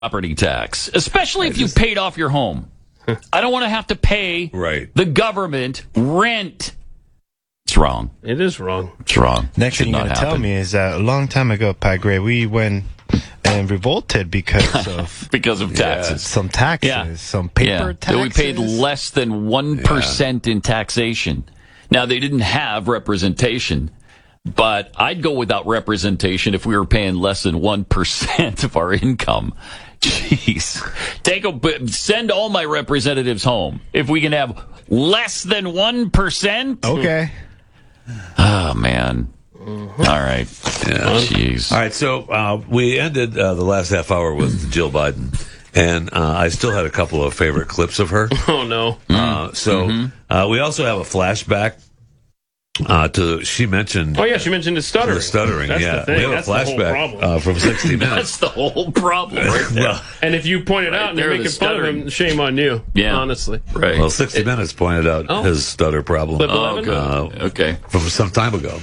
property tax, especially if you paid off your home. I don't want to have to pay the government rent. It's wrong. It is wrong. It's wrong. Next thing you're going to tell me is that a long time ago, Pat Gray, we went and revolted because of taxes. Some taxes, some paper taxes. We paid less than 1% in taxation. Now, they didn't have representation, but I'd go without representation if we were paying less than 1% of our income. Jeez. Send all my representatives home. If we can have less than 1%. Okay. Oh, man. All right. Jeez. All right, so we ended the last half hour with Jill Biden, and I still had a couple of favorite clips of her. Oh, no. We also have a flashback she mentioned... Oh, yeah, she mentioned the stuttering. The stuttering, That's yeah. the thing. We have That's a flashback from 60 Minutes. That's the whole problem right there. And if you point it out and they're making fun of him, shame on you, honestly. Right. Well, 60 Minutes pointed out his stutter problem. Clip 11? Okay. From some time ago.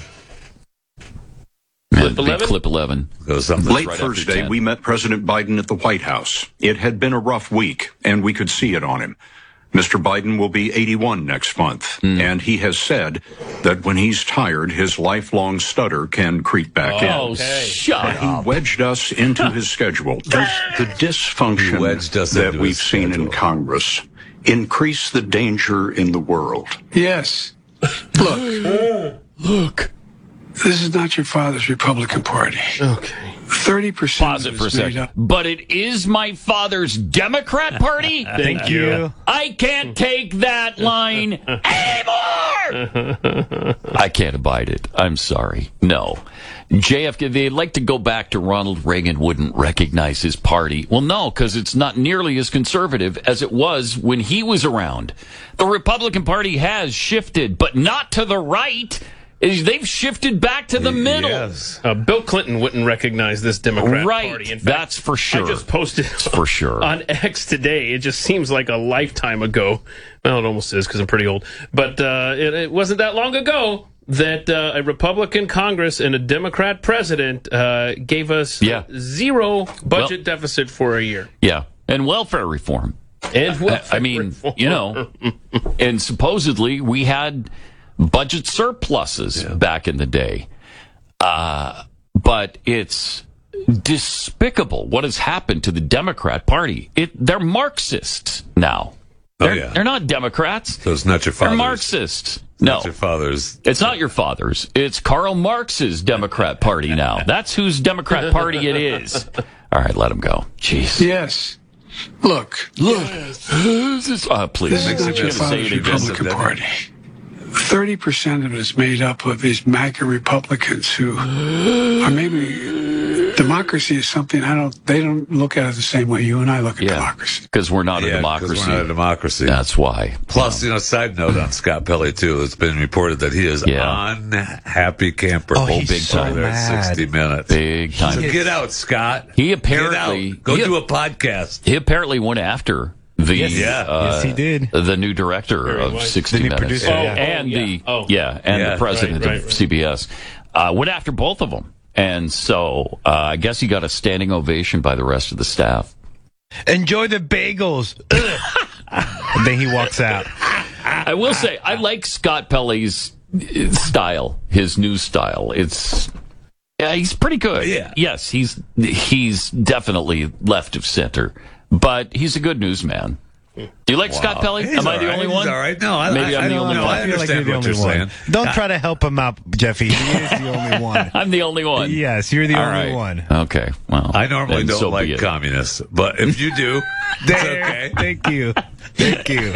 Clip 11? Clip 11. Late Thursday, we met President Biden at the White House. It had been a rough week, and we could see it on him. Mr. Biden will be 81 next month, and he has said that when he's tired, his lifelong stutter can creep back in. Oh, shut up. He wedged us into his schedule. Does the dysfunction that we've seen in Congress increase the danger in the world? Yes. Look. This is not your father's Republican Party. Okay. 30% Pause it for a second. But it is my father's Democrat Party? Thank you. I can't take that line anymore! I can't abide it. I'm sorry. No. JFK, they'd like to go back to Ronald Reagan wouldn't recognize his party. Well, no, because it's not nearly as conservative as it was when he was around. The Republican Party has shifted, but not to the right. They've shifted back to the middle. Yes. Bill Clinton wouldn't recognize this Democrat right. Party. In fact, that's for sure. I just posted for sure on X today. It just seems like a lifetime ago. Well, it almost is because I'm pretty old. But it wasn't that long ago that a Republican Congress and a Democrat president gave us zero budget deficit for a year. Yeah, and welfare reform. And welfare reform. And supposedly we had budget surpluses back in the day. But it's despicable what has happened to the Democrat Party. They're Marxists now. They're not Democrats. So it's not your father's. They're Marxists. No. Not your father's. It's not your father's. It's Karl Marx's Democrat Party now. That's whose Democrat Party it is. All right, let him go. Jeez. Yes. Look. Please. This is not your father's Republican Party. 30% of it is made up of these MAGA Republicans who are maybe democracy is something they don't look at it the same way you and I look at democracy. Because we're not a democracy. We're not a democracy. That's why. Plus, side note on Scott Pelley too, it's been reported that he is unhappy camper. He's big so time. mad. 60 Minutes. Big time. So get out, Scott. He apparently Go do a podcast. He apparently went after yes, he did. The new director of 60 Minutes. Producer, and the president of CBS. Went after both of them. And so I guess he got a standing ovation by the rest of the staff. Enjoy the bagels. And then he walks out. I will say, I like Scott Pelley's style, his news style. He's pretty good. Yeah. Yes, he's definitely left of center. But he's a good newsman. Do you like Scott Pelley? Am I the only one? He's all right. No, Maybe I'm the only one. I understand what you're saying. Don't try to help him out, Jeffy. He is the only one. I'm the only one. Yes, you're the only one. Okay. Well, I normally don't like communists, but if you do, it's okay. Thank you. Thank you.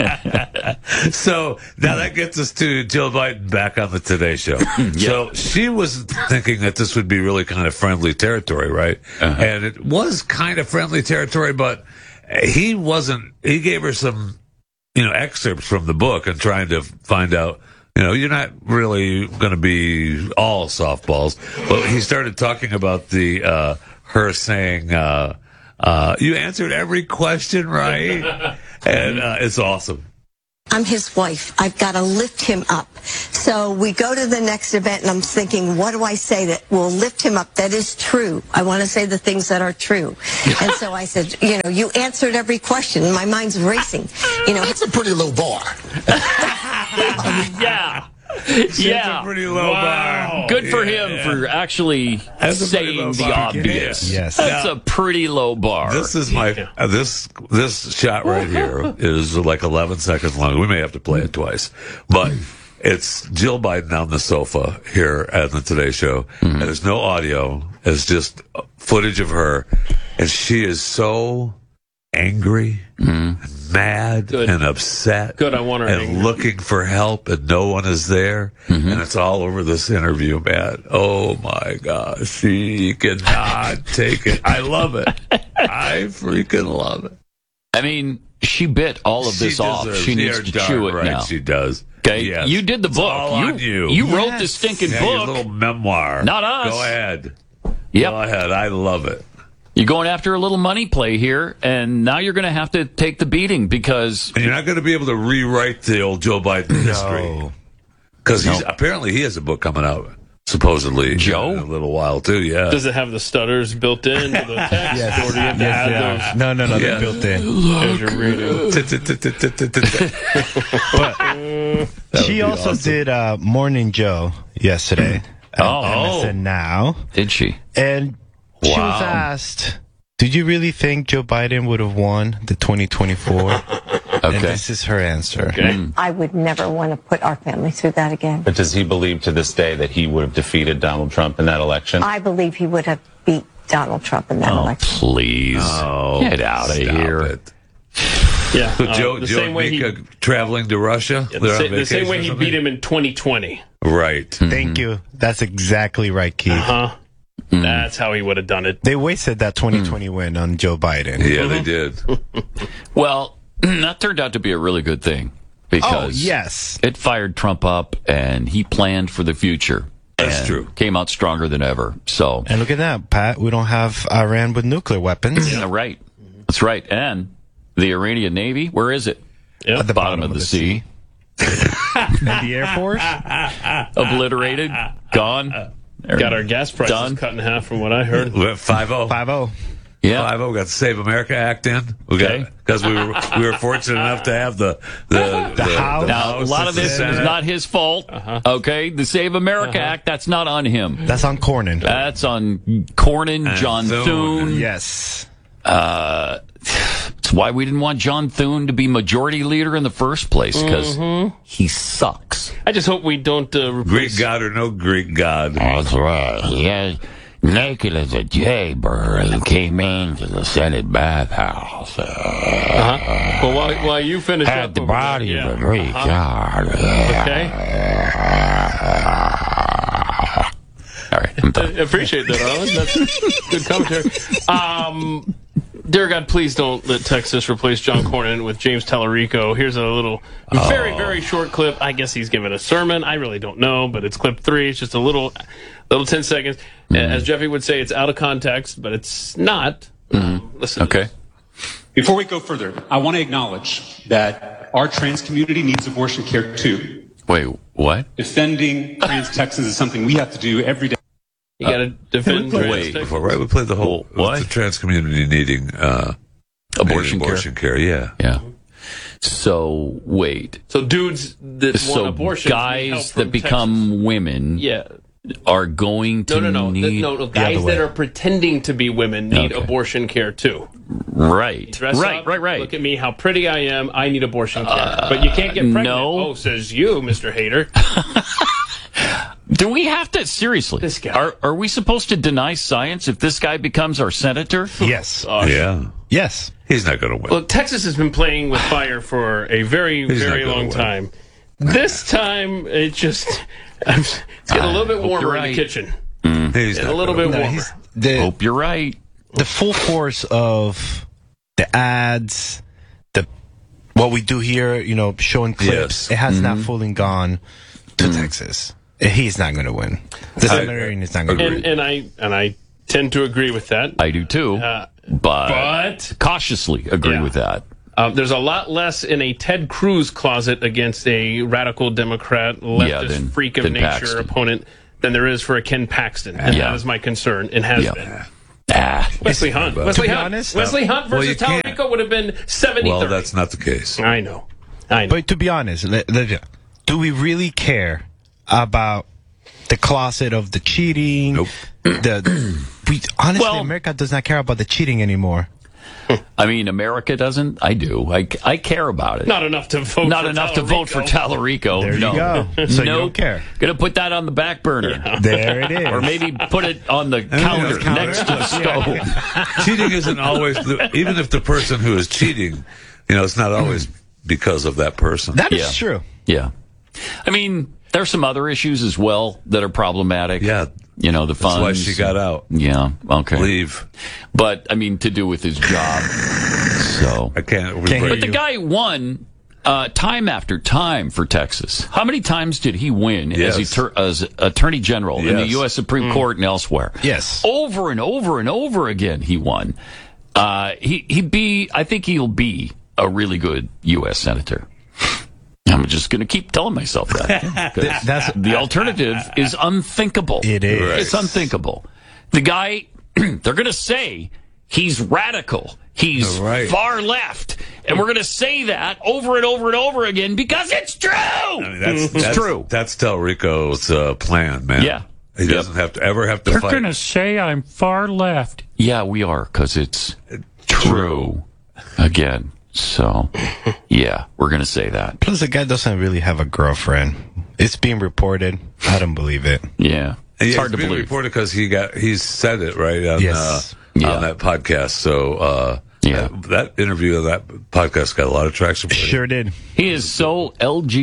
So now that gets us to Jill Biden back on the Today Show. So she was thinking that this would be really kind of friendly territory, right? And it was kind of friendly territory, but he wasn't. He gave her some, excerpts from the book and trying to find out, you're not really going to be all softballs. But he started talking about her saying, you answered every question right. And it's awesome. I'm his wife. I've got to lift him up. So we go to the next event, and I'm thinking, what do I say that will lift him up? That is true. I want to say the things that are true. And so I said, you answered every question. My mind's racing. It's a pretty low bar. Yeah. It's a pretty low bar. Good for him for actually saying the obvious. Yes. That's a pretty low bar. This is my this shot right here is like 11 seconds long. We may have to play it twice, but it's Jill Biden on the sofa here at the Today Show, and there's no audio. It's just footage of her, and she is so angry, and mad, and upset. Good, I want her and angry. looking for help, and no one is there, and it's all over this interview, man. Oh my gosh, she cannot take it. I love it. I freaking love it. I mean, she bit all of this off. She needs to chew it right, now. She does. Okay, Yes. you did the It's book. all on you. You wrote the stinking Yeah, your book. little memoir. Not us. Go ahead. Yep. Go ahead. I love it. You're going after a little money play here, and now you're going to have to take the beating because And you're not going to be able to rewrite the old Joe Biden history. Because apparently he has a book coming out, supposedly. Joe? In a little while, too, yeah. Does it have the stutters built into the text, or do you have to add those? No, they're built in. As you're reading? But she also did Morning Joe yesterday at MSN Now. did she? And she was Wow. asked, did you really think Joe Biden would have won the 2024? And this is her answer. I would never want to put our family through that again. But does he believe to this day that he would have defeated Donald Trump in that election? I believe he would have beat Donald Trump in that election. Please. Get out of here. It. Yeah. So Joe the same and way Mika traveling to Russia? They're on the same vacation way or he something? beat him in 2020. Right. Thank you. That's exactly right, Keith. That's how he would have done it. They wasted that 2020 win on Joe Biden. Yeah, they did. Well, that turned out to be a really good thing because yes. it fired Trump up, and he planned for the future. That's and true. Came out stronger than ever. So, And look at that, Pat. We don't have Iran with nuclear weapons. yeah, right. That's right. And the Iranian Navy, where is it? Yep. At the Bottom of the sea. And the Air Force? Obliterated. Gone. Got our gas prices Done. cut in half from what I heard. We went 5-0. 5-0. Yeah. 5-0. We got the Save America Act in. We got Okay. because we were fortunate enough to have the House. Now, a lot of this is not his fault. Okay, the Save America Act, that's not on him. That's on Cornyn. That's on Cornyn, John Thune. Thune. Yes. It's why we didn't want John Thune to be majority leader in the first place, because he sucks. I just hope we don't Greek replace. God or no Greek God. That's right. He had naked as a jaybird and came into the Senate bathhouse. Well, while you finish Had up the over body there, of a Greek god. Okay. All right, I'm done. I appreciate that, Arlen. That's good commentary. Dear God, please don't let Texas replace John Cornyn with James Tallarico. Here's a little, very, very short clip. I guess he's giving a sermon. I really don't know, but it's clip 3. It's just a little 10 seconds. As Jeffy would say, it's out of context, but it's not. Listen. Okay. Before we go further, I want to acknowledge that our trans community needs abortion care too. Wait, what? Defending trans Texans is something we have to do every day. You got to defend trans Wait, Texans. before, right? We played the whole What? the trans community needing Abortion care. Yeah. Yeah. So, wait. So dudes that want So abortion, guys that become women are going to need... No, guys that are pretending to be women need Okay. abortion care too. Right. Dress up, Right. Look at me, how pretty I am. I need abortion care. But you can't get pregnant. no. Oh, says you, Mr. Hater. Do we have to... Seriously. This guy. Are we supposed to deny science if this guy becomes our senator? Yes. Yeah. Yes. He's not going to win. Well, Texas has been playing with fire for a very, He's very not gonna long win. time. This time, it's getting a little bit hope warmer you're in right. the kitchen. He's A not little gonna bit win. warmer. The, Hope you're right. the full force of the ads, what we do here, showing clips, Yes. it has not fully gone to Texas. He's not going to win. The Seminarian is not going to win. And I tend to agree with that. I do too. But But cautiously agree Yeah. with that. There's a lot less in a Ted Cruz closet against a radical Democrat, leftist freak of nature Paxton. opponent than there is for a Ken Paxton. And that is my concern, and has been. Wesley Hunt. Wesley Hunt versus Tallarico would have been 70-30. Well, that's not the case. I know. But to be honest, do we really care about the closet of the cheating? Nope. Honestly, America does not care about the cheating anymore. I mean, America doesn't. I do. I care about it. Not enough to vote. Not enough to vote for Tallarico. There you go. So you don't care. Gonna put that on the back burner. Yeah. There it is. Or maybe put it on the counter next to the stove. Cheating isn't always, even if the person who is cheating, it's not always because of that person. That is true. Yeah. I mean, there's some other issues as well that are problematic. Yeah. The funds. That's why she got out. Yeah. Okay. Leave. But, I mean, to do with his job. So. I can't. But the guy won time after time for Texas. How many times did he win as Attorney General in the U.S. Supreme Court and elsewhere? Yes. Over and over and over again he won. I think he'll be a really good U.S. Senator. I'm just going to keep telling myself that. The alternative is unthinkable. It is. Right. It's unthinkable. The guy, they're going to say he's radical. He's far left. And we're going to say that over and over and over again because it's true. I mean, that's true. That's Tallarico's plan, man. Yeah. He doesn't have to fight. They're going to say I'm far left. Yeah, we are, because it's true. Again. So, yeah, we're going to say that. Plus, the guy doesn't really have a girlfriend. It's being reported. I don't believe it. Yeah. It's hard to believe. Reported because he said it, right, on that podcast. So, that interview of that podcast got a lot of traction. Sure did. He is so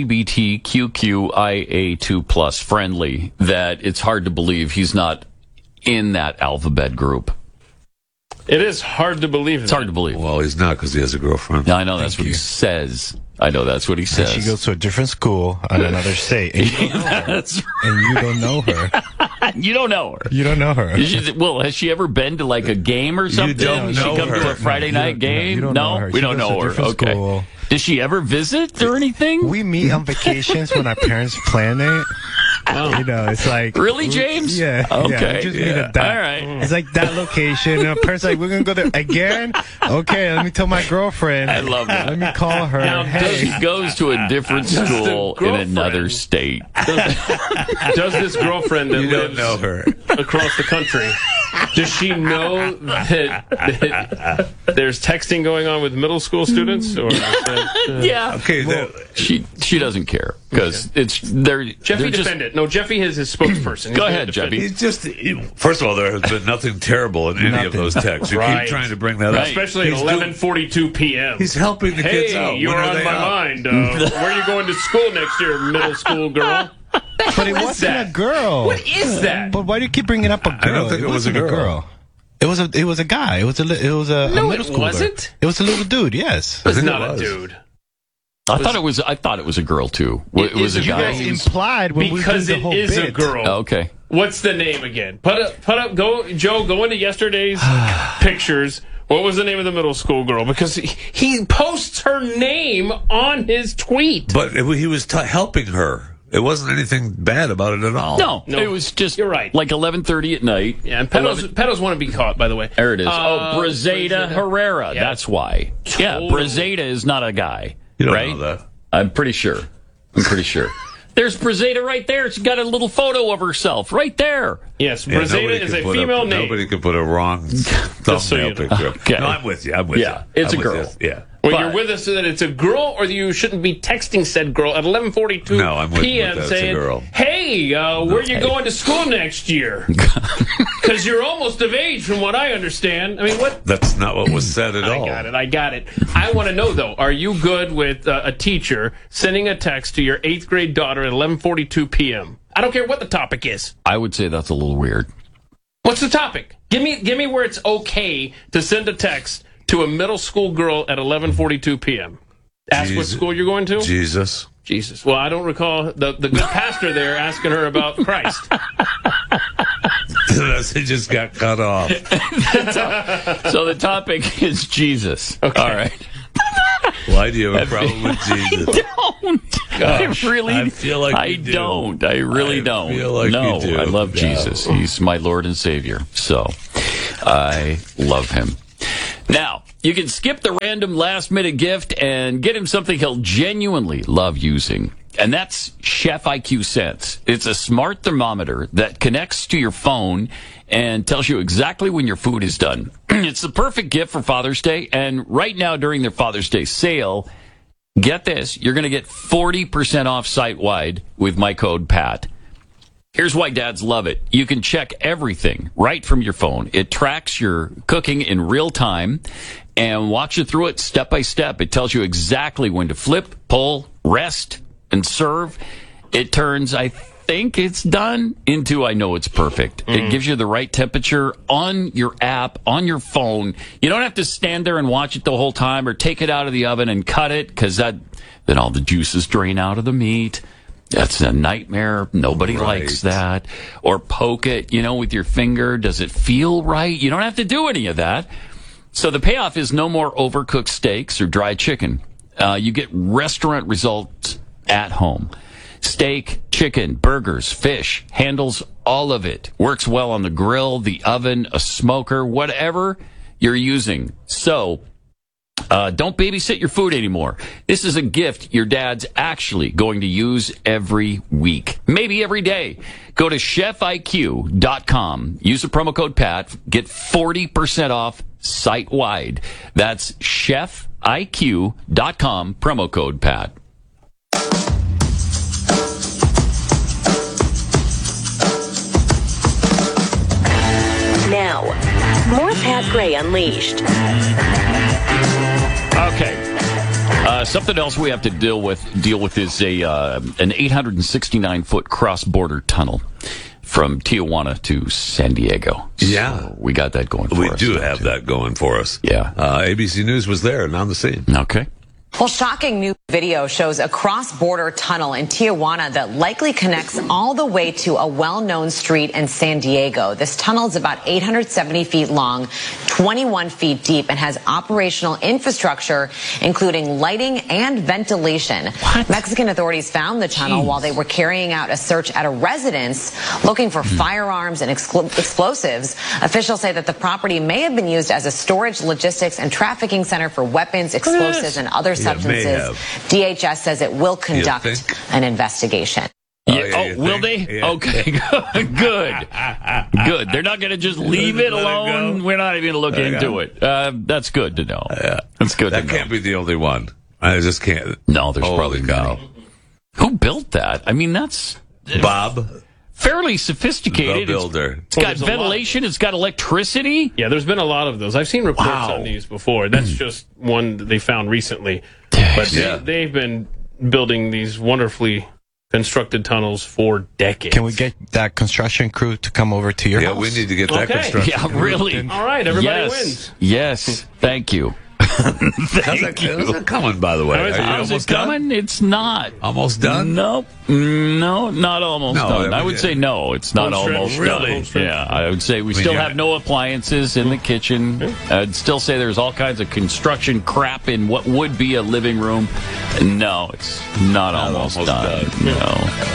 LGBTQIA2+ friendly that it's hard to believe he's not in that alphabet group. It is hard to believe. It's hard to believe. Well, he's not because he has a girlfriend. I know that's what he says. I know that's what he says. And she goes to a different school in another state. And you don't know her. You don't know her. You don't know her. Well, has she ever been to like a game or something? You don't know she come her. to a Friday night game? You don't know her. We don't know her. Okay. School. Does she ever visit or anything? We meet on vacations when our parents plan it. It's like... Really, James? Yeah. Okay. Yeah, we just meet at that. All right. It's like that location. And a person's like, we're going to go there again? Okay, let me tell my girlfriend. I love that. Let me call her. Now, she goes to a different school in another state. Does this girlfriend that lives know her across the country, does she know that there's texting going on with middle school students? Or yeah. Okay. Well, she doesn't care because they're Jeffy just... defend it. No, Jeffy is his spokesperson. Go ahead, Jeffy. He's just... First of all, there has been nothing terrible in any of those texts. You keep trying to bring that up. Especially at 11:42 p.m. He's helping the kids out. Hey, you're on my mind. Where are you going to school next year, middle school girl? But it wasn't a girl. What is that? But why do you keep bringing up a girl? I don't think it was a girl. It was a guy. It was a middle schooler. Wasn't? It was a little dude. Yes. It's not a dude. I thought it was a girl too. It was a guy. You guys implied when because we did the whole it is bit. a girl. Okay. What's the name again? Put up. Go into yesterday's pictures. What was the name of the middle school girl? Because he posts her name on his tweet. But he was helping her. It wasn't anything bad about it at all. No, it was just you're right. Like 11:30 at night. Yeah, and pedos want to be caught, by the way. There it is. Brazeda Herrera. Yeah. That's why. Totally. Yeah, Brazeda is not a guy. You don't right? know that. I'm pretty sure. There's Brazeda right there. She's got a little photo of herself right there. Yes, Brazeda is a female name. Nobody could put a wrong thumbnail picture. Okay. No, I'm with you. Yeah, it's a girl. Yeah. Well, you're with us so that it's a girl, or you shouldn't be texting said girl at 11:42 p.m. saying, "Hey, where are you going to school next year?" Because you're almost of age, from what I understand. I mean, what? That's not what was said at all. I got it. I want to know though: are you good with a teacher sending a text to your 8th grade daughter at 11:42 p.m.? I don't care what the topic is. I would say that's a little weird. What's the topic? Give me where it's okay to send a text to a middle school girl at 11:42 p.m. Ask what school you're going to? Jesus. Well, I don't recall the good pastor there asking her about Christ. It just got cut off. So the topic is Jesus. Okay. All right. Why do you have a problem with Jesus? I don't. Gosh, I feel like I don't. I really don't. Feel like no, you do. I love Jesus. He's my Lord and Savior. So I love him. Now, you can skip the random last-minute gift and get him something he'll genuinely love using. And that's Chef IQ Sense. It's a smart thermometer that connects to your phone and tells you exactly when your food is done. It's the perfect gift for Father's Day. And right now, during their Father's Day sale, get this, you're going to get 40% off site-wide with my code PAT. Here's why dads love it. You can check everything right from your phone. It tracks your cooking in real time and walks you through it step by step. It tells you exactly when to flip, pull, rest, and serve. It turns, I think it's done, into I know it's perfect. It gives you the right temperature on your app, on your phone. You don't have to stand there and watch it the whole time or take it out of the oven and cut it, because then all the juices drain out of the meat. That's a nightmare. Nobody likes that. Or poke it, with your finger. Does it feel right? You don't have to do any of that. So the payoff is no more overcooked steaks or dry chicken. You get restaurant results at home. Steak, chicken, burgers, fish, handles all of it. Works well on the grill, the oven, a smoker, whatever you're using. So don't babysit your food anymore. This is a gift your dad's actually going to use every week, maybe every day. Go to chefiq.com. Use the promo code PAT. Get 40% off site-wide. That's chefiq.com, promo code PAT. Now, more Pat Gray Unleashed. Okay. Something else we have to deal with is an 869-foot cross-border tunnel from Tijuana to San Diego. Yeah. So we got that going for us. We do have that going for us. Yeah. ABC News was there and on the scene. Okay. Well, shocking new video shows a cross-border tunnel in Tijuana that likely connects all the way to a well-known street in San Diego. This tunnel is about 870 feet long, 21 feet deep, and has operational infrastructure, including lighting and ventilation. What? Mexican authorities found the tunnel while they were carrying out a search at a residence looking for firearms and explosives. Officials say that the property may have been used as a storage, logistics, and trafficking center for weapons, explosives, and other substances. DHS says it will conduct an investigation. Will they? Yeah. Okay, good. They're not going to just leave it alone. We're not even going to look into it. That's good to know. That's good to know. That can't be the only one. I just can't. No, there's probably many. Who built that? I mean, that's Bob. Fairly sophisticated. The builder. It's got ventilation. It's got electricity. Yeah, there's been a lot of those. I've seen reports on these before. That's just one that they found recently. But they've been building these wonderfully constructed tunnels for decades. Can we get that construction crew to come over to your house? Yeah, we need to get that construction crew. Yeah, really. All right, everybody wins. Yes, thank you. How's that coming, by the way? How's it coming? It's not. Almost done? Nope. No, not almost done. I would say no, it's not almost done. Yeah, I would say we still have no appliances in the kitchen. I'd still say there's all kinds of construction crap in what would be a living room. No, it's not almost done. No,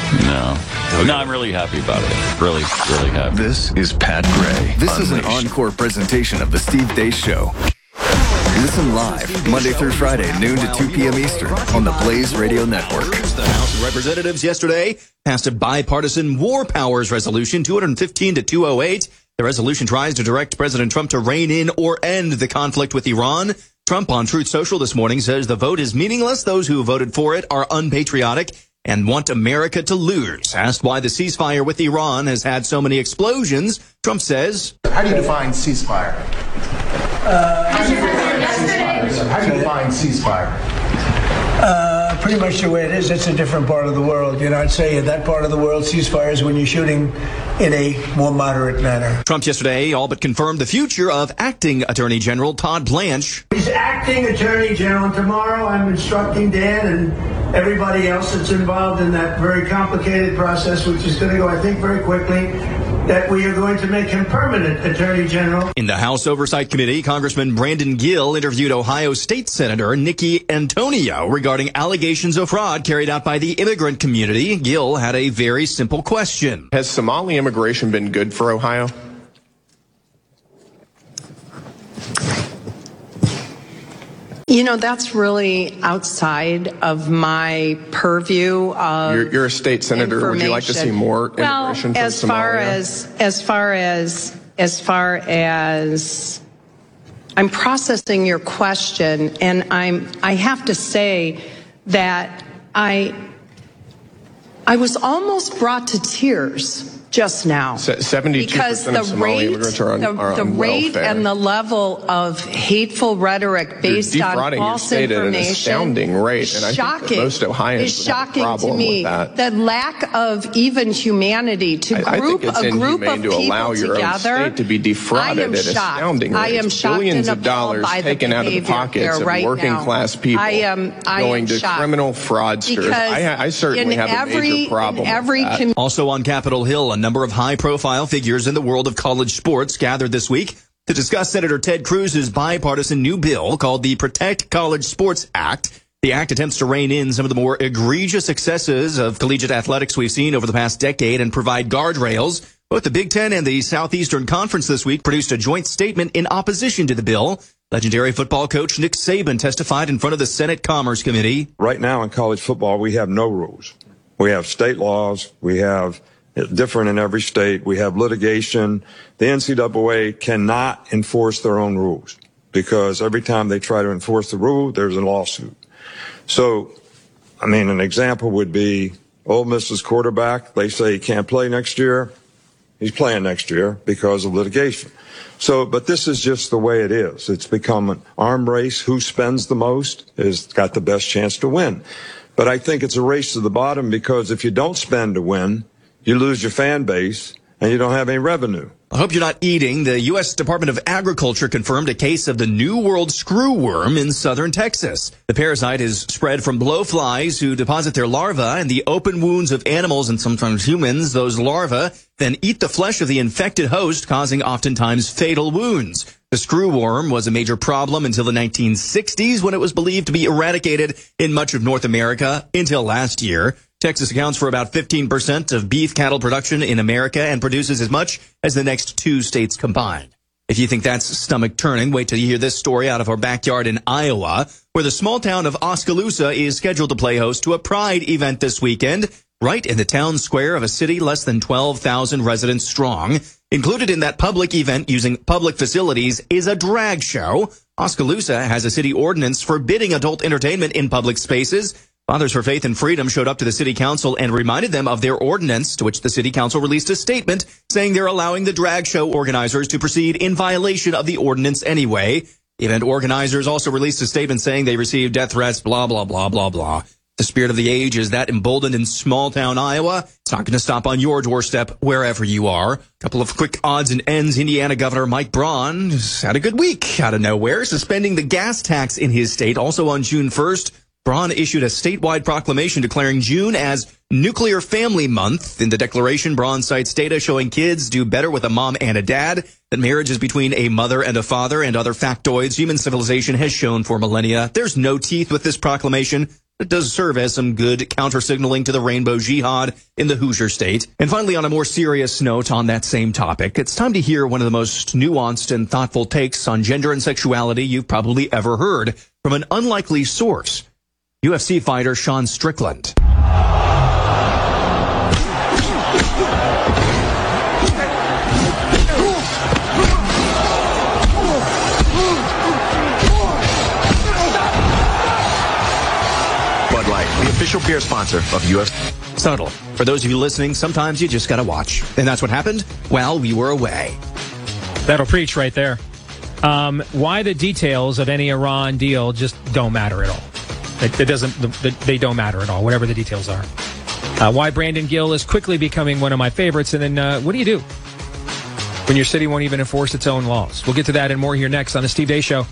I'm really happy about it. Really, really happy. This is Pat Gray. This is an encore presentation of the Steve Deace Show. Listen live Monday through Friday, noon to 2 p.m. Eastern on the Blaze Radio Network. The House of Representatives yesterday passed a bipartisan War Powers Resolution 215-208. The resolution tries to direct President Trump to rein in or end the conflict with Iran. Trump on Truth Social this morning says the vote is meaningless. Those who voted for it are unpatriotic and want America to lose. Asked why the ceasefire with Iran has had so many explosions, Trump says, how do you define ceasefire? How do you define ceasefire? Pretty much the way it is. It's a different part of the world. I'd say in that part of the world, ceasefire is when you're shooting in a more moderate manner. Trump yesterday all but confirmed the future of acting Attorney General Todd Blanche. He's acting Attorney General. Tomorrow I'm instructing Dan and everybody else that's involved in that very complicated process, which is going to go, I think, very quickly. that we are going to make him permanent Attorney General. In the House Oversight Committee, Congressman Brandon Gill interviewed Ohio State Senator Nikki Antonio regarding allegations of fraud carried out by the immigrant community. Gill had a very simple question. Has Somali immigration been good for Ohio? You know, that's really outside of my purview of You're a state senator. Would you like to see more immigration from Somalia? As far as I'm processing your question, and I have to say that I was almost brought to tears just now. 72% because of Somali immigrants are on the rate welfare. and the level of hateful rhetoric based on false your state at an information astounding rate, and I think that most Ohioans would have a problem to me. with that. The lack of even humanity to group I think it's a group of inhumane to people allow your together. own state to be defrauded at astounding rates. I am shocked Billions and of dollars appalled by the taken out of the behavior pockets here of right working now. class people, I am going to shocked. criminal fraudsters. Because I certainly have a major problem with that. Also on Capitol Hill, a number of high-profile figures in the world of college sports gathered this week to discuss Senator Ted Cruz's bipartisan new bill called the Protect College Sports Act. The act attempts to rein in some of the more egregious excesses of collegiate athletics we've seen over the past decade and provide guardrails. Both the Big Ten and the Southeastern Conference this week produced a joint statement in opposition to the bill. Legendary football coach Nick Saban testified in front of the Senate Commerce Committee. Right now in college football, we have no rules. We have state laws. We have different in every state. We have litigation. The NCAA cannot enforce their own rules because every time they try to enforce the rule, there's a lawsuit. So, I mean, an example would be Ole Miss's quarterback. They say he can't play next year. He's playing next year because of litigation. So, but this is just the way it is. It's become an arm race. Who spends the most has got the best chance to win. But I think it's a race to the bottom because if you don't spend to win, you lose your fan base, and you don't have any revenue. I hope you're not eating. The U.S. Department of Agriculture confirmed a case of the New World screwworm in southern Texas. The parasite is spread from blowflies who deposit their larvae in the open wounds of animals and sometimes humans. Those larvae then eat the flesh of the infected host, causing oftentimes fatal wounds. The screwworm was a major problem until the 1960s when it was believed to be eradicated in much of North America until last year. Texas accounts for about 15% of beef cattle production in America and produces as much as the next two states combined. If you think that's stomach turning, wait till you hear this story out of our backyard in Iowa, where the small town of Oskaloosa is scheduled to play host to a pride event this weekend, right in the town square of a city less than 12,000 residents strong. Included in that public event using public facilities is a drag show. Oskaloosa has a city ordinance forbidding adult entertainment in public spaces. Fathers for Faith and Freedom showed up to the city council and reminded them of their ordinance, to which the city council released a statement saying they're allowing the drag show organizers to proceed in violation of the ordinance anyway. Event organizers also released a statement saying they received death threats, blah, blah, blah, blah, blah. The spirit of the age is that emboldened in small-town Iowa. It's not going to stop on your doorstep wherever you are. A couple of quick odds and ends. Indiana Governor Mike Braun has had a good week out of nowhere, suspending the gas tax in his state. Also on June 1st, Braun issued a statewide proclamation declaring June as Nuclear Family Month. In the declaration, Braun cites data showing kids do better with a mom and a dad, that marriage is between a mother and a father, and other factoids human civilization has shown for millennia. There's no teeth with this proclamation. It does serve as some good counter-signaling to the rainbow jihad in the Hoosier state. And finally, on a more serious note on that same topic, it's time to hear one of the most nuanced and thoughtful takes on gender and sexuality you've probably ever heard from an unlikely source. UFC fighter Sean Strickland. Bud Light, the official beer sponsor of UFC. Subtle. For those of you listening, sometimes you just gotta watch. And that's what happened while we were away. That'll preach right there. Why the details of any Iran deal just don't matter at all. They don't matter at all, whatever the details are. Why Brandon Gill is quickly becoming one of my favorites. And then what do you do when your city won't even enforce its own laws? We'll get to that and more here next on The Steve Deace Show.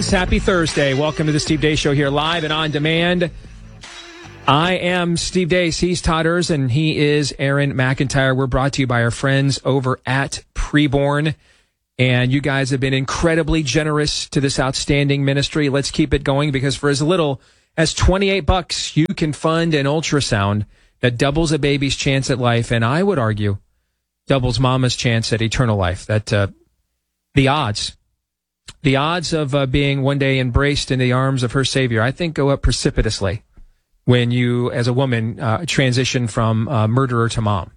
friends. Happy Thursday. Welcome to the Steve Deace Show here live and on demand. I am Steve Deace. He's Todd Erzen. He is Aaron McIntyre. We're brought to you by our friends over at Preborn. And you guys have been incredibly generous to this outstanding ministry. Let's keep it going, because for as little as $28, you can fund an ultrasound that doubles a baby's chance at life. And I would argue doubles mama's chance at eternal life. That the odds of being one day embraced in the arms of her Savior, I think, go up precipitously when you, as a woman, transition from murderer to mom.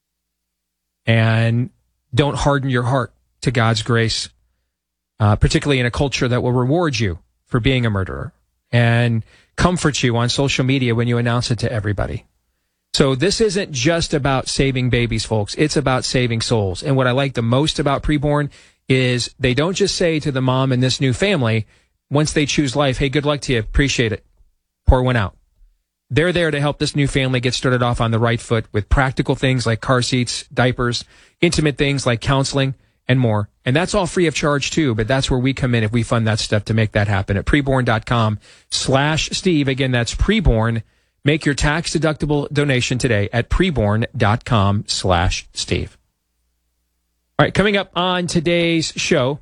And don't harden your heart to God's grace, particularly in a culture that will reward you for being a murderer and comfort you on social media when you announce it to everybody. So this isn't just about saving babies, folks. It's about saving souls. And what I like the most about Preborn is they don't just say to the mom in this new family, once they choose life, hey, good luck to you, appreciate it, pour one out. They're there to help this new family get started off on the right foot with practical things like car seats, diapers, intimate things like counseling, and more. And that's all free of charge too, but that's where we come in if we fund that stuff to make that happen at preborn.com/Steve. Again, that's Preborn. Make your tax-deductible donation today at preborn.com/Steve. All right, coming up on today's show,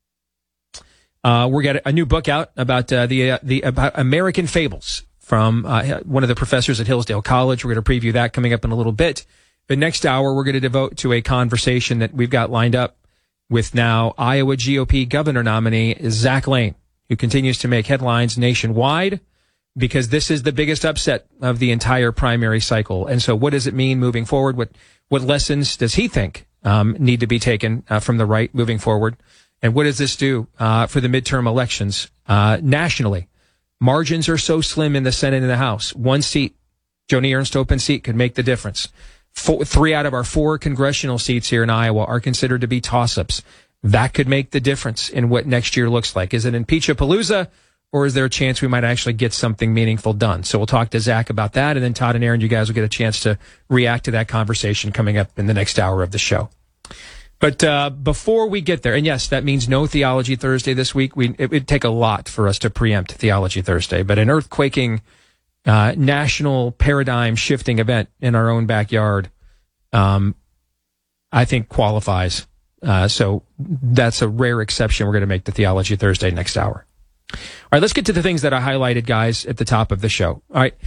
we're got a new book out about about American fables from one of the professors at Hillsdale College. We're going to preview that coming up in a little bit. The next hour, we're going to devote to a conversation that we've got lined up with now Iowa GOP governor nominee Zach Lane, who continues to make headlines nationwide because this is the biggest upset of the entire primary cycle. And so what does it mean moving forward? What lessons does he think need to be taken from the right moving forward? And what does this do for the midterm elections nationally? Margins are so slim in the Senate and the House. One seat, Joni Ernst open seat, could make the difference. 3 out of our 4 congressional seats here in Iowa are considered to be toss-ups. That could make the difference in what next year looks like. Is it impeach-a-palooza, or is there a chance we might actually get something meaningful done? So we'll talk to Zach about that, and then Todd and Aaron, you guys will get a chance to react to that conversation coming up in the next hour of the show. But before we get there, and yes, that means no Theology Thursday this week. It would take a lot for us to preempt Theology Thursday, but an earthquaking national paradigm-shifting event in our own backyard, I think qualifies. So that's a rare exception we're going to make to Theology Thursday next hour. All right, let's get to the things that I highlighted, guys, at the top of the show. All right.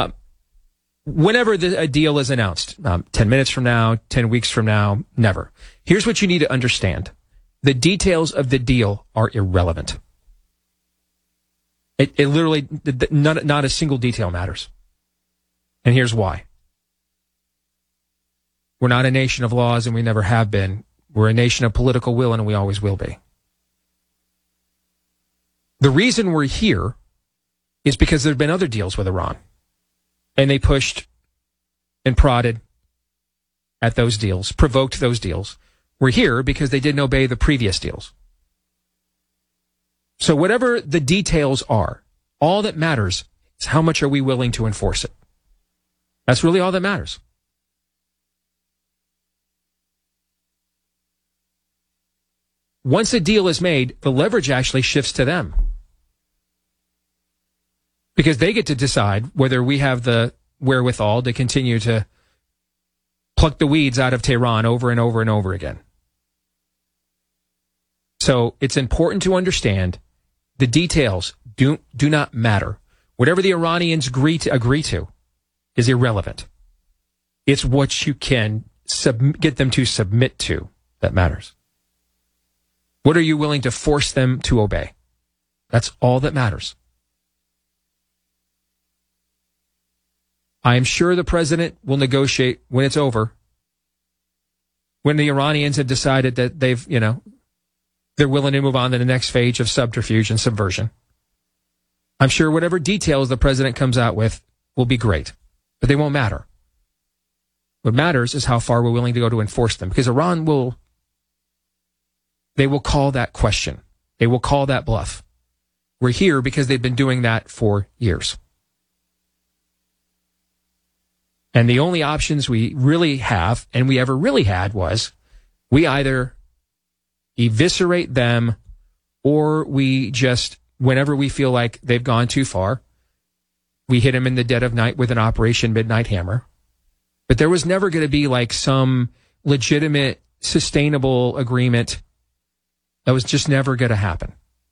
Whenever a deal is announced, 10 minutes from now, 10 weeks from now, never. Here's what you need to understand. The details of the deal are irrelevant. It literally, not a single detail matters. And here's why. We're not a nation of laws, and we never have been. We're a nation of political will, and we always will be. The reason we're here is because there have been other deals with Iran. And they pushed and prodded at those deals, provoked those deals. We're here because they didn't obey the previous deals. So whatever the details are, all that matters is how much are we willing to enforce it. That's really all that matters. Once a deal is made, the leverage actually shifts to them. Because they get to decide whether we have the wherewithal to continue to pluck the weeds out of Tehran over and over and over again. So it's important to understand the details do not matter. Whatever the Iranians agree to is irrelevant. It's what you can get them to submit to that matters. What are you willing to force them to obey? That's all that matters. I am sure the president will negotiate when it's over. When the Iranians have decided that they're willing to move on to the next phase of subterfuge and subversion. I'm sure whatever details the president comes out with will be great, but they won't matter. What matters is how far we're willing to go to enforce them, because Iran will call that question. They will call that bluff. We're here because they've been doing that for years. And the only options we really have, and we ever really had, was we either eviscerate them or we just whenever we feel like they've gone too far, we hit them in the dead of night with an Operation Midnight Hammer. But there was never going to be like some legitimate, sustainable agreement. That was just never going to happen.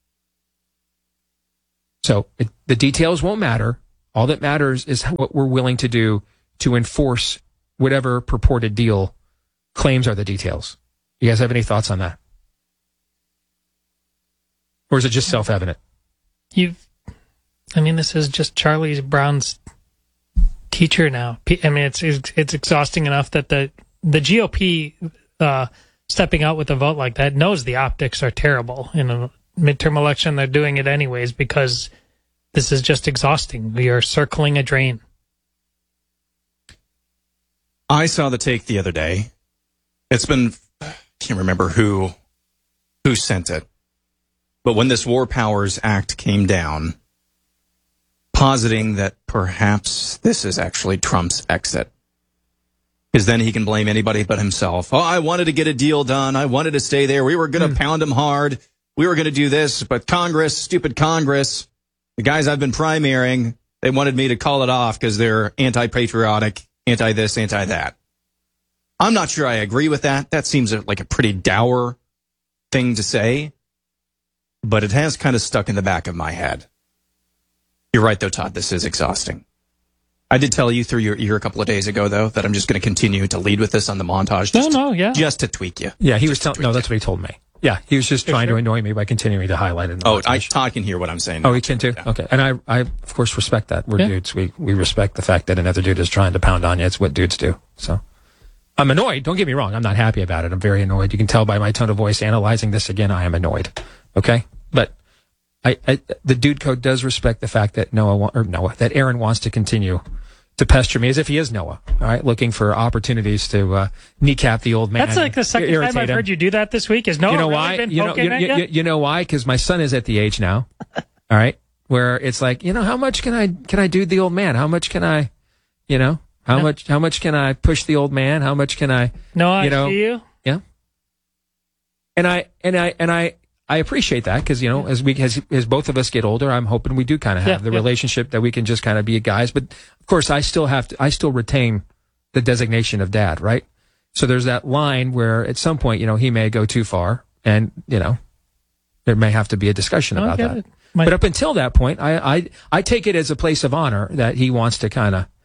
So the details won't matter. All that matters is what we're willing to do to enforce whatever purported deal claims are the details. You guys have any thoughts on that? Or is it just self-evident? This is just Charlie Brown's teacher now. I mean, it's exhausting enough that the GOP stepping out with a vote like that knows the optics are terrible. In a midterm election, they're doing it anyways because this is just exhausting. We are circling a drain. I saw the take the other day. I can't remember who sent it. But when this War Powers Act came down, positing that perhaps this is actually Trump's exit. Because then he can blame anybody but himself. Oh, I wanted to get a deal done. I wanted to stay there. We were going to pound him hard. We were going to do this, but Congress, stupid Congress, the guys I've been primarying, they wanted me to call it off because they're anti-patriotic, anti-this, anti-that. I'm not sure I agree with that. That seems like a pretty dour thing to say, but it has kind of stuck in the back of my head. You're right, though, Todd. This is exhausting. I did tell you through your ear a couple of days ago, though, that I'm just going to continue to lead with this on the montage. Just to tweak you. Yeah, he was telling. No, that's what he told me. Yeah, he was just trying to annoy me by continuing to highlight it. Todd can hear what I'm saying. Oh, he can too? Yeah. Okay. And I, of course, respect that. We're dudes. We respect the fact that another dude is trying to pound on you. It's what dudes do. So I'm annoyed. Don't get me wrong. I'm not happy about it. I'm very annoyed. You can tell by my tone of voice analyzing this again. I am annoyed. Okay? But the dude code does respect the fact that that Aaron wants to continue to pester me as if he is Noah, all right, looking for opportunities to kneecap the old man. That's like the second time I've heard you do that this week. Is Noah really been poking at you? You know why? Because my son is at the age now, all right, where it's like, how much can I do the old man? How much can I, how much can I push the old man? How much can I? No, I see you. Yeah. And I appreciate that because, as both of us get older, I'm hoping we do kind of have the relationship that we can just kind of be guys. But of course, I still retain the designation of dad, right? So there's that line where at some point, he may go too far and, there may have to be a discussion about that. But up until that point, I take it as a place of honor that he wants to kind of,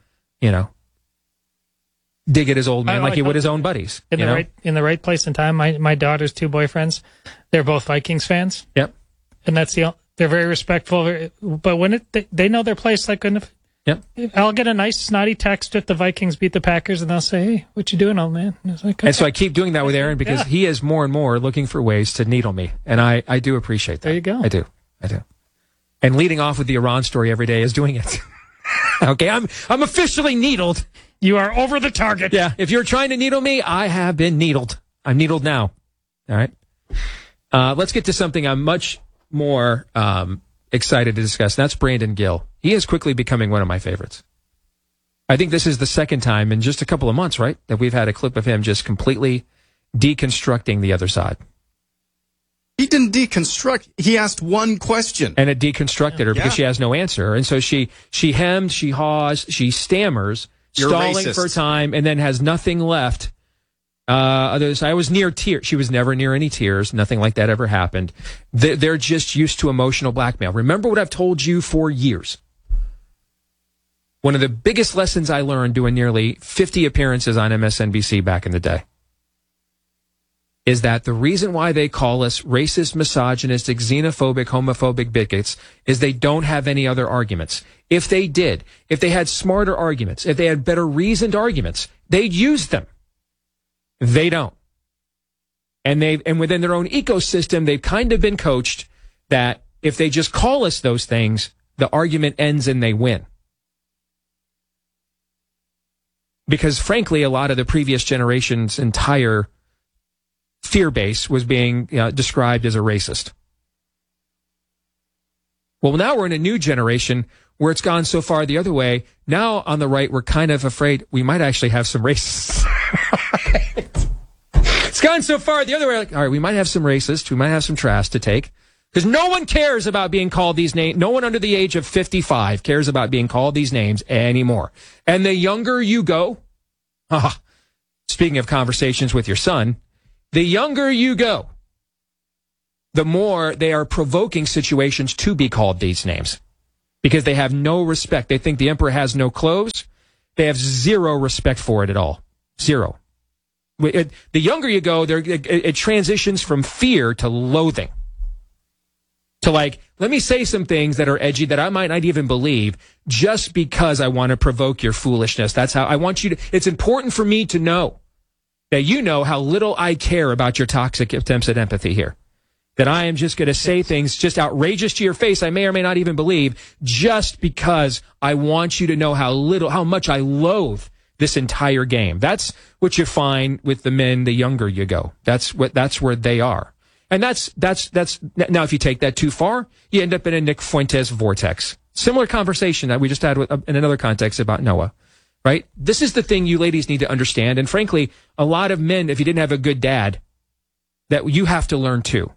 dig at his old man like he would his own buddies. In the right place and time. My daughter's two boyfriends, they're both Vikings fans. Yep. And they're very respectful. But when they know their place, like I'll get a nice snotty text if the Vikings beat the Packers, and they'll say, "Hey, what you doing, old man?" And, like, okay. And so I keep doing that with Aaron because he is more and more looking for ways to needle me, and I do appreciate that. There you go. I do. And leading off with the Iran story every day is doing it. Okay, I'm officially needled. You are over the target. Yeah, if you're trying to needle me, I have been needled. I'm needled now. All right. Let's get to something I'm much more excited to discuss. That's Brandon Gill. He is quickly becoming one of my favorites. I think this is the second time in just a couple of months, right, that we've had a clip of him just completely deconstructing the other side. He didn't deconstruct. He asked one question. And it deconstructed her because she has no answer. And so she hems, she haws, she stammers, stalling for time, and then has nothing left. I was near tears. She was never near any tears. Nothing like that ever happened. They're just used to emotional blackmail. Remember what I've told you for years. One of the biggest lessons I learned doing nearly 50 appearances on MSNBC back in the day is that the reason why they call us racist, misogynistic, xenophobic, homophobic bigots is they don't have any other arguments. If they did, if they had smarter arguments, if they had better reasoned arguments, they'd use them. They don't. And within their own ecosystem, they've kind of been coached that if they just call us those things, the argument ends and they win. Because frankly, a lot of the previous generation's entire fear base was being described as a racist. Well, now we're in a new generation where it's gone so far the other way. Now on the right, we're kind of afraid we might actually have some racists. It's gone so far the other way. Like, all right, we might have some racists. We might have some trash to take. Because no one cares about being called these names. No one under the age of 55 cares about being called these names anymore. And the younger you go, speaking of conversations with your son, the younger you go, the more they are provoking situations to be called these names. Because they have no respect. They think the emperor has no clothes. They have zero respect for it at all. Zero. The younger you go, it transitions from fear to loathing. To like, let me say some things that are edgy that I might not even believe just because I want to provoke your foolishness. That's how I want you to. It's important for me to know that you know how little I care about your toxic attempts at empathy here. That I am just going to say things just outrageous to your face I may or may not even believe just because I want you to know how much I loathe this entire game. That's what you find with the men the younger you go. That's where they are. And that's now if you take that too far, you end up in a Nick Fuentes vortex. Similar conversation that we just had in another context about Noah, right? This is the thing you ladies need to understand. And frankly, a lot of men, if you didn't have a good dad, that you have to learn too.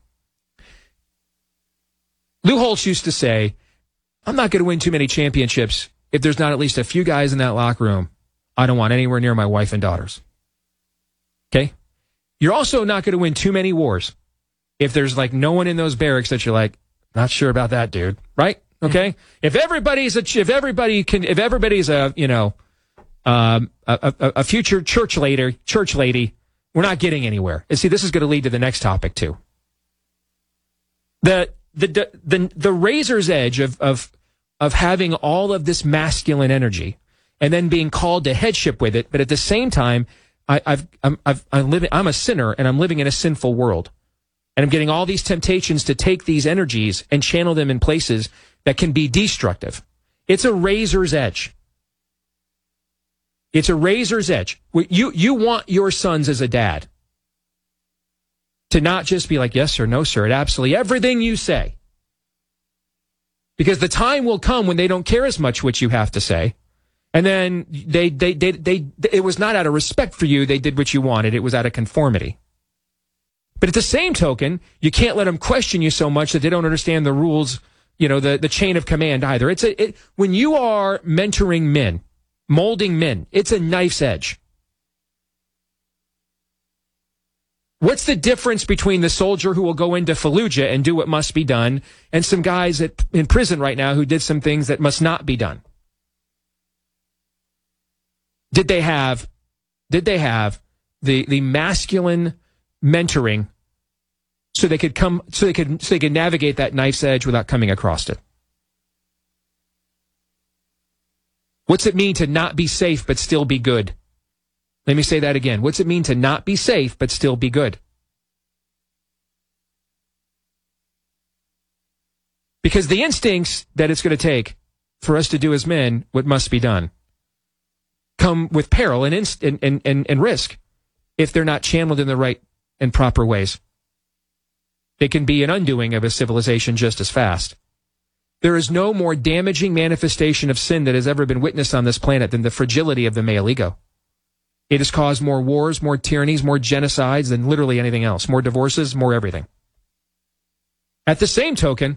Lou Holtz used to say, I'm not going to win too many championships if there's not at least a few guys in that locker room I don't want anywhere near my wife and daughters. Okay? You're also not going to win too many wars if there's like no one in those barracks that you're like, not sure about that, dude. Right? Okay? If everybody's a future church lady, we're not getting anywhere. And see, this is going to lead to the next topic too. The razor's edge of having all of this masculine energy and then being called to headship with it, but at the same time, I'm a sinner and I'm living in a sinful world, and I'm getting all these temptations to take these energies and channel them in places that can be destructive. It's a razor's edge. It's a razor's edge. You want your sons as a dad to not just be like, yes, sir, no, sir, at absolutely everything you say. Because the time will come when they don't care as much what you have to say. And then it was not out of respect for you. They did what you wanted. It was out of conformity. But at the same token, you can't let them question you so much that they don't understand the rules, the chain of command either. When you are mentoring men, molding men, it's a knife's edge. What's the difference between the soldier who will go into Fallujah and do what must be done and some guys in prison right now who did some things that must not be done? Did they have the masculine mentoring so they could navigate that knife's edge without coming across it? What's it mean to not be safe but still be good? Let me say that again. What's it mean to not be safe but still be good? Because the instincts that it's going to take for us to do as men what must be done come with peril and risk if they're not channeled in the right and proper ways. They can be an undoing of a civilization just as fast. There is no more damaging manifestation of sin that has ever been witnessed on this planet than the fragility of the male ego. It has caused more wars, more tyrannies, more genocides than literally anything else. More divorces, more everything. At the same token,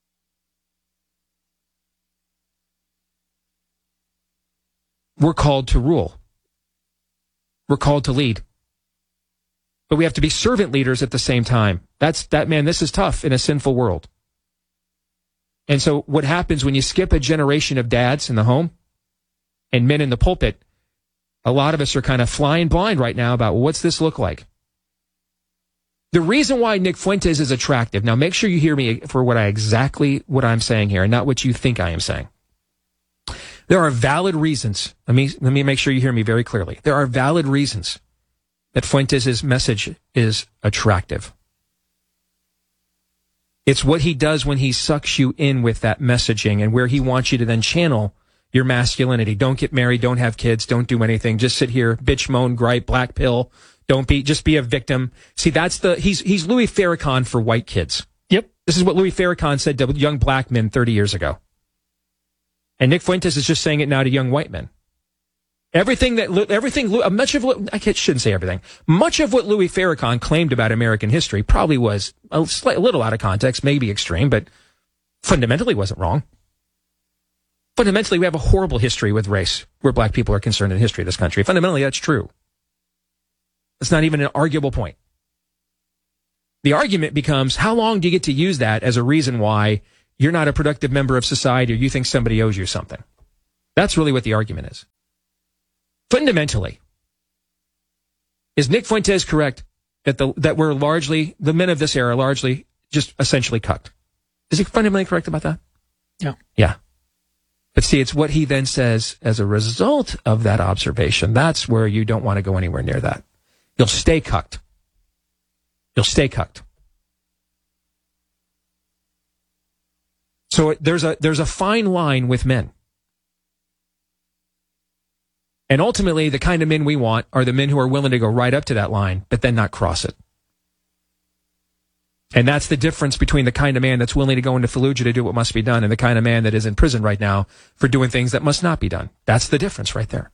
we're called to rule. We're called to lead. But we have to be servant leaders at the same time. This is tough in a sinful world. And so what happens when you skip a generation of dads in the home and men in the pulpit, a lot of us are kind of flying blind right now about what's this look like. The reason why Nick Fuentes is attractive, now make sure you hear me for what I'm saying here and not what you think I am saying. There are valid reasons. Let me make sure you hear me very clearly. There are valid reasons that Fuentes' message is attractive. It's what he does when he sucks you in with that messaging and where he wants you to then channel your masculinity. Don't get married, don't have kids, don't do anything. Just sit here, bitch, moan, gripe, black pill. Just be a victim. See, he's Louis Farrakhan for white kids. Yep. This is what Louis Farrakhan said to young black men 30 years ago. And Nick Fuentes is just saying it now to young white men. Much of what, I shouldn't say everything. Much of what Louis Farrakhan claimed about American history probably was a little out of context, maybe extreme, but fundamentally wasn't wrong. Fundamentally, we have a horrible history with race where black people are concerned in the history of this country. Fundamentally, that's true. It's not even an arguable point. The argument becomes, how long do you get to use that as a reason why you're not a productive member of society or you think somebody owes you something? That's really what the argument is. Fundamentally, is Nick Fuentes correct that we're largely, the men of this era, largely just essentially cucked? Is he fundamentally correct about that? Yeah. Yeah. But see, it's what he then says as a result of that observation. That's where you don't want to go anywhere near that. You'll stay cucked. You'll stay cucked. So there's a fine line with men. And ultimately, the kind of men we want are the men who are willing to go right up to that line, but then not cross it. And that's the difference between the kind of man that's willing to go into Fallujah to do what must be done and the kind of man that is in prison right now for doing things that must not be done. That's the difference right there.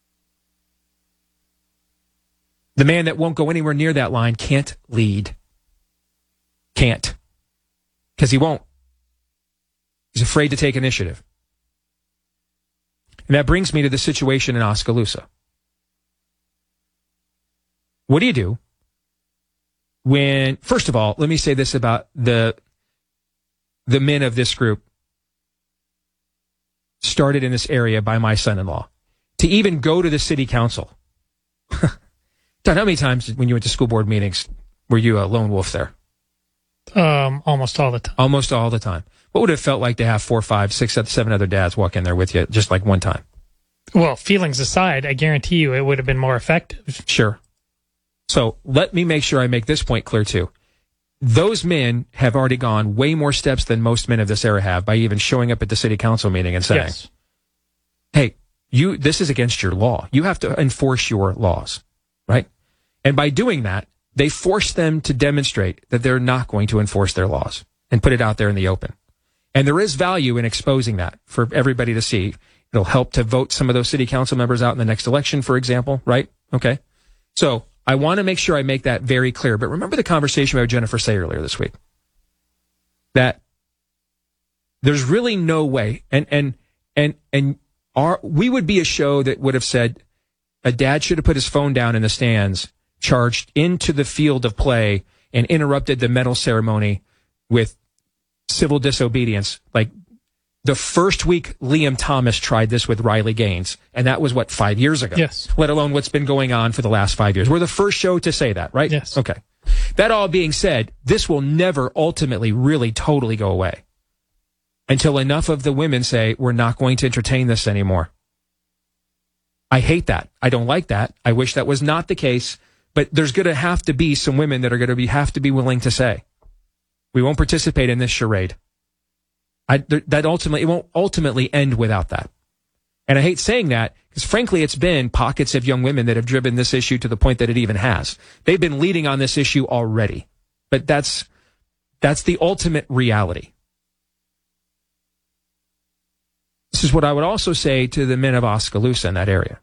The man that won't go anywhere near that line can't lead. Can't. Because he won't. He's afraid to take initiative. And that brings me to the situation in Oskaloosa. What do you do when, first of all, let me say this about the men of this group started in this area by my son-in-law. To even go to the city council. Don, how many times when you went to school board meetings were you a lone wolf there? Almost all the time. Almost all the time. What would it have felt like to have 4, 5, 6, 7 other dads walk in there with you just like one time? Well, feelings aside, I guarantee you it would have been more effective. Sure. So let me make sure I make this point clear too. Those men have already gone way more steps than most men of this era have by even showing up at the city council meeting and saying, yes, hey, this is against your law. You have to enforce your laws, right? And by doing that, they force them to demonstrate that they're not going to enforce their laws and put it out there in the open. And there is value in exposing that for everybody to see. It'll help to vote some of those city council members out in the next election, for example, right? Okay. So I want to make sure I make that very clear. But remember the conversation we had with Jennifer Say earlier this week. That there's really no way, we would be a show that would have said a dad should have put his phone down in the stands, charged into the field of play, and interrupted the medal ceremony with civil disobedience. Like the first week Liam Thomas tried this with Riley Gaines, and that was, 5 years ago? Yes. Let alone what's been going on for the last 5 years. We're the first show to say that, right? Yes. Okay. That all being said, this will never ultimately really totally go away until enough of the women say, we're not going to entertain this anymore. I hate that. I don't like that. I wish that was not the case, but there's going to have to be some women that are going to have to be willing to say, we won't participate in this charade. It won't ultimately end without that. And I hate saying that because frankly, it's been pockets of young women that have driven this issue to the point that it even has. They've been leading on this issue already, but that's the ultimate reality. This is what I would also say to the men of Oskaloosa in that area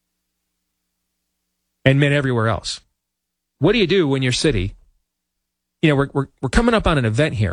and men everywhere else. What do you do when your city, we're coming up on an event here.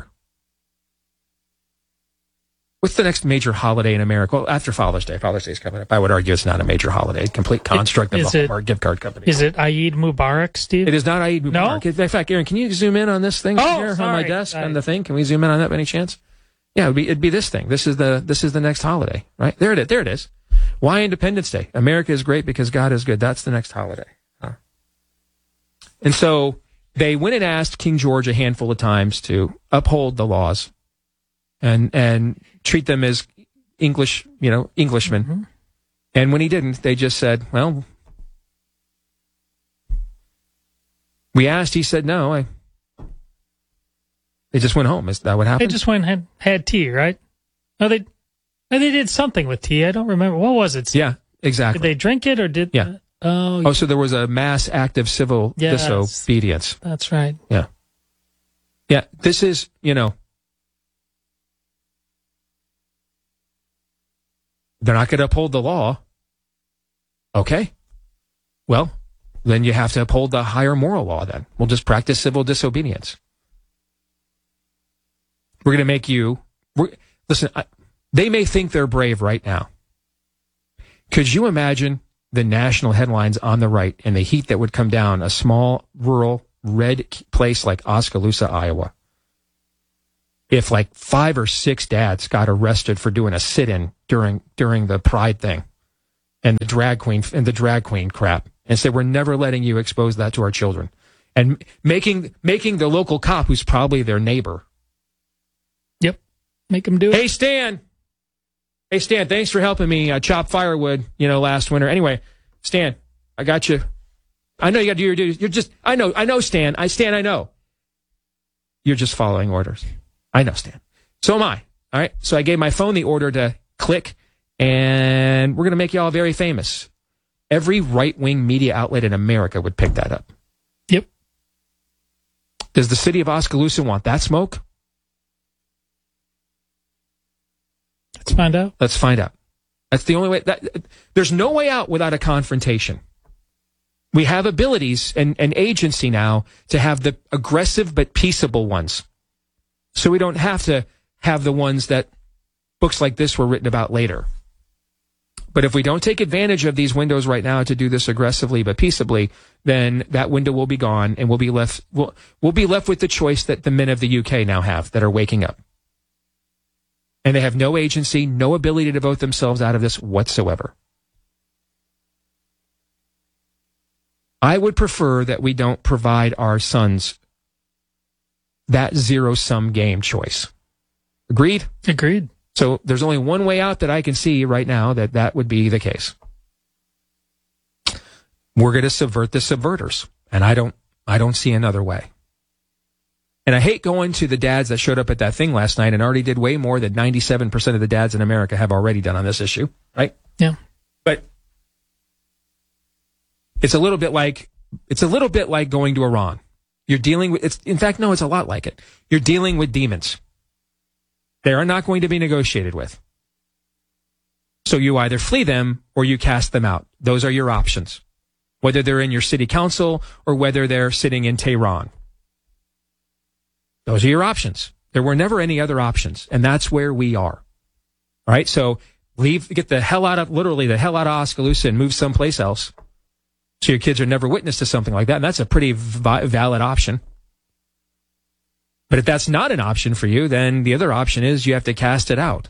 What's the next major holiday in America? Well, after Father's Day. Father's Day is coming up. I would argue it's not a major holiday. Complete construct of the Hallmark gift card company. Is it Eid Mubarak, Steve? It is not Eid Mubarak. No? In fact, Aaron, can you zoom in on this thing here on my desk on the thing? Can we zoom in on that by any chance? Yeah, it'd be this thing. This is the next holiday, right? There it is. Why Independence Day? America is great because God is good. That's the next holiday. Huh? And so they went and asked King George a handful of times to uphold the laws and treat them as Englishmen. Mm-hmm. And when he didn't, they just said, well, we asked, he said no. They just went home. Is that what happened? They just went and had tea, right? No, they did something with tea. I don't remember. What was it? Yeah, exactly. Did they drink it or did... Yeah. Oh, so there was a mass act of civil disobedience. That's right. Yeah. Yeah, this is, they're not going to uphold the law. Okay. Well, then you have to uphold the higher moral law then. We'll just practice civil disobedience. We're going to make you... Listen, they may think they're brave right now. Could you imagine the national headlines on the right and the heat that would come down a small, rural, red place like Oskaloosa, Iowa? If like 5 or 6 dads got arrested for doing a sit-in during the Pride thing and the drag queen crap, and said, we're never letting you expose that to our children. And making the local cop, who's probably their neighbor. Yep. Make them do it. Hey, Stan, thanks for helping me chop firewood, last winter. Anyway, Stan, I got you. I know you got to do your duties. I know, Stan. I know. You're just following orders. I know, Stan. So am I. All right. So I gave my phone the order to click, and we're going to make you all very famous. Every right-wing media outlet in America would pick that up. Yep. Does the city of Oskaloosa want that smoke? Let's find out. Let's find out. That's the only way. There's no way out without a confrontation. We have abilities and agency now to have the aggressive but peaceable ones. So we don't have to have the ones that books like this were written about later. But if we don't take advantage of these windows right now to do this aggressively but peaceably, then that window will be gone, and we'll be left with the choice that the men of the UK now have that are waking up. And they have no agency, no ability to vote themselves out of this whatsoever. I would prefer that we don't provide our sons that zero-sum game choice. Agreed? Agreed. So there's only one way out that I can see right now that would be the case. We're going to subvert the subverters, and I don't see another way. And I hate going to the dads that showed up at that thing last night and already did way more than 97% of the dads in America have already done on this issue, right? Yeah. But it's a little bit like going to Iran. You're dealing with it's a lot like it. You're dealing with demons. They are not going to be negotiated with. So you either flee them or you cast them out. Those are your options. Whether they're in your city council or whether they're sitting in Tehran. Those are your options. There were never any other options, and that's where we are. All right, so get the hell out of Oskaloosa and move someplace else. So your kids are never witness to something like that, and that's a pretty valid option. But if that's not an option for you, then the other option is you have to cast it out.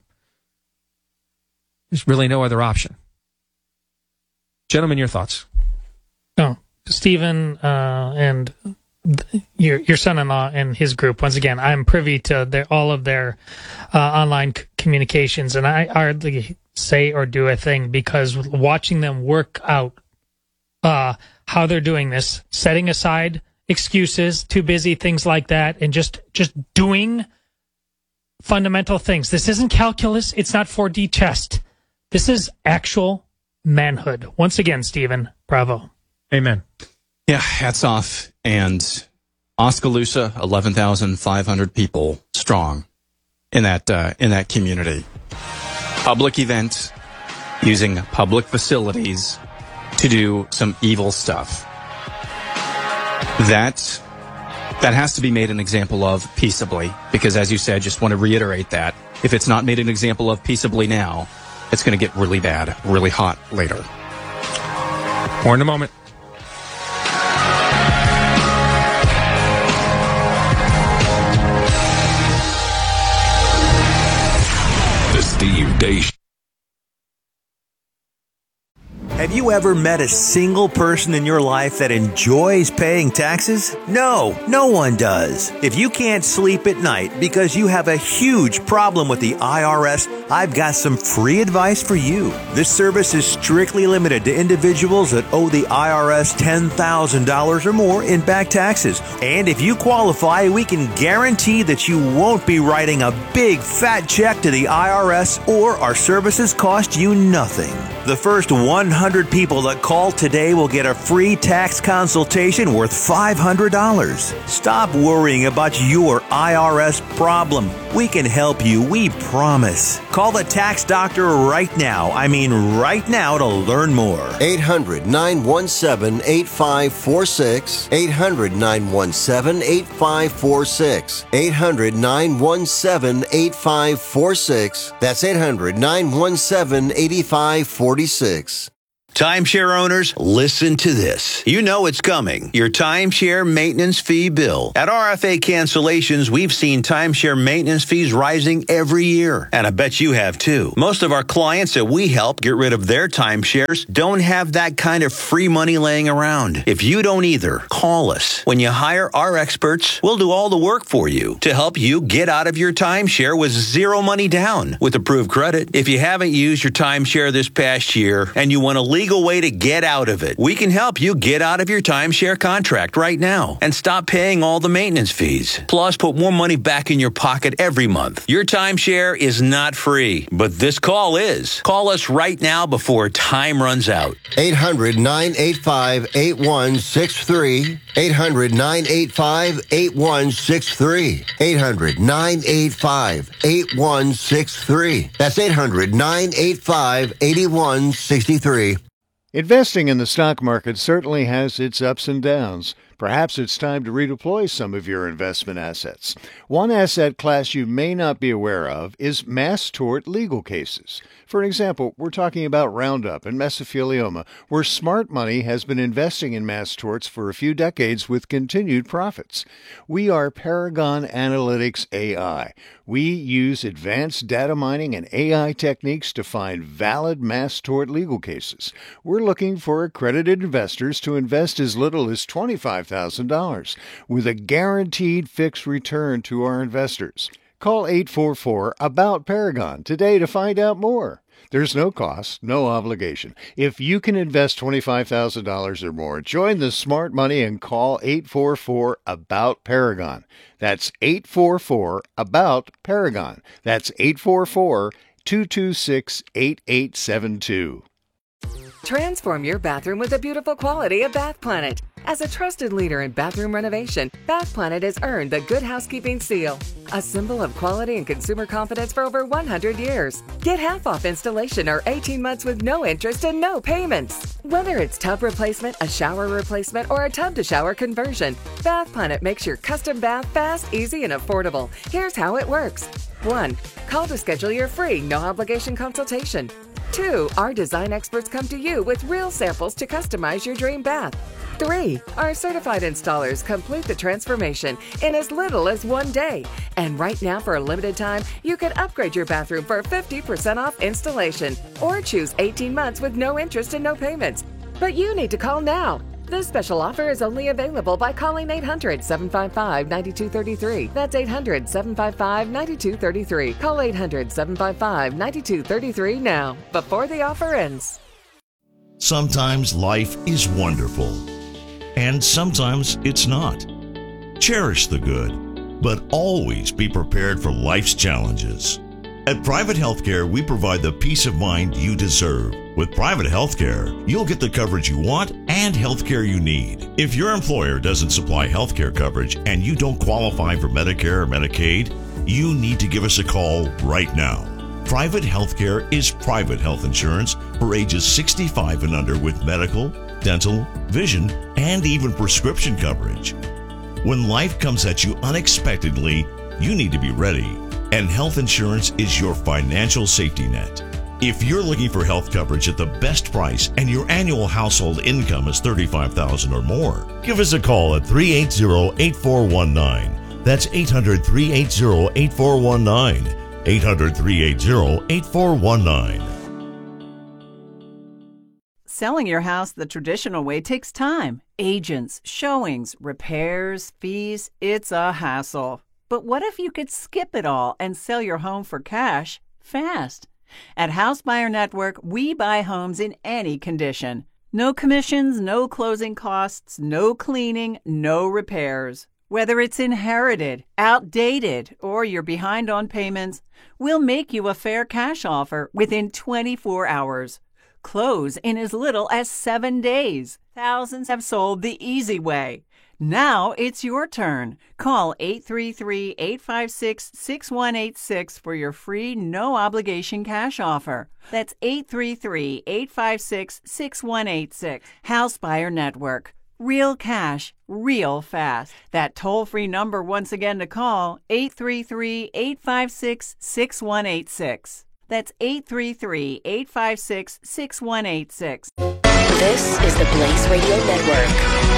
There's really no other option. Gentlemen, your thoughts? No, Stephen and your son-in-law and his group. Once again, I'm privy to all of their online communications, and I hardly say or do a thing because watching them work out how they're doing this, setting aside excuses, too busy, things like that, and just doing fundamental things. This isn't calculus. It's not 4D chess. This is actual manhood. Once again, Stephen, bravo. Amen. Yeah, hats off. And Oskaloosa, 11,500 people strong in that community. Public event using public facilities to do some evil stuff. That has to be made an example of peaceably, because as you said, just want to reiterate that if it's not made an example of peaceably now, it's going to get really bad, really hot later. More in a moment. The Steve Deace Show. Have you ever met a single person in your life that enjoys paying taxes? No, no one does. If you can't sleep at night because you have a huge problem with the IRS, I've got some free advice for you. This service is strictly limited to individuals that owe the IRS $10,000 or more in back taxes. And if you qualify, we can guarantee that you won't be writing a big fat check to the IRS, or our services cost you nothing. The first 100 people that call today will get a free tax consultation worth $500. Stop worrying about your IRS problem. We can help you, we promise. Call the tax doctor right now. I mean right now to learn more. 800-917-8546. 800-917-8546. 800-917-8546. That's 800-917-8546. Timeshare owners, listen to this. You know it's coming. Your timeshare maintenance fee bill. At RFA Cancellations, we've seen timeshare maintenance fees rising every year. And I bet you have too. Most of our clients that we help get rid of their timeshares don't have that kind of free money laying around. If you don't either, call us. When you hire our experts, we'll do all the work for you to help you get out of your timeshare with zero money down with approved credit. If you haven't used your timeshare this past year and you want a legal way to get out of it, we can help you get out of your timeshare contract right now and stop paying all the maintenance fees. Plus, put more money back in your pocket every month. Your timeshare is not free, but this call is. Call us right now before time runs out. 800-985-8163. 800-985-8163. 800-985-8163. That's 800-985-8163. Investing in the stock market certainly has its ups and downs. Perhaps it's time to redeploy some of your investment assets. One asset class you may not be aware of is mass tort legal cases. For example, we're talking about Roundup and mesothelioma, where smart money has been investing in mass torts for a few decades with continued profits. We are Paragon Analytics AI. We use advanced data mining and AI techniques to find valid mass tort legal cases. We're looking for accredited investors to invest as little as $25,000 with a guaranteed fixed return to our investors. Call 844-ABOUT-PARAGON today to find out more. There's no cost, no obligation. If you can invest $25,000 or more, join the smart money and call 844-ABOUT-PARAGON. That's 844-ABOUT-PARAGON. That's 844-226-8872. Transform your bathroom with the beautiful quality of Bath Planet. As a trusted leader in bathroom renovation, Bath Planet has earned the Good Housekeeping seal, a symbol of quality and consumer confidence for over 100 years. Get half off installation or 18 months with no interest and no payments. Whether it's tub replacement, a shower replacement, or a tub-to-shower conversion, Bath Planet makes your custom bath fast, easy, and affordable. Here's how it works. 1. Call to schedule your free, no-obligation consultation. 2. Our design experts come to you with real samples to customize your dream bath. 3. Our certified installers complete the transformation in as little as 1 day. And right now, for a limited time, you can upgrade your bathroom for 50% off installation or choose 18 months with no interest and no payments. But you need to call now. This special offer is only available by calling 800-755-9233. That's 800-755-9233. Call 800-755-9233 now, before the offer ends. Sometimes life is wonderful, and sometimes it's not. Cherish the good, but always be prepared for life's challenges. At Private Healthcare, we provide the peace of mind you deserve. With Private Healthcare, you'll get the coverage you want and healthcare you need. If your employer doesn't supply healthcare coverage and you don't qualify for Medicare or Medicaid, you need to give us a call right now. Private Healthcare is private health insurance for ages 65 and under with medical, dental, vision, and even prescription coverage. When life comes at you unexpectedly, you need to be ready. And health insurance is your financial safety net. If you're looking for health coverage at the best price and your annual household income is $35,000 or more, give us a call at 380-8419. That's 800-380-8419. 800-380-8419. Selling your house the traditional way takes time. Agents, showings, repairs, fees. It's a hassle. But what if you could skip it all and sell your home for cash fast? At House Buyer Network, we buy homes in any condition. No commissions, no closing costs, no cleaning, no repairs. Whether it's inherited, outdated, or you're behind on payments, we'll make you a fair cash offer within 24 hours. Close in as little as 7 days. Thousands have sold the easy way. Now it's your turn. Call 833-856-6186 for your free no-obligation cash offer. That's 833-856-6186. House Buyer Network. Real cash, real fast. That toll-free number once again to call, 833-856-6186. That's 833-856-6186. This is the Blaze Radio Network.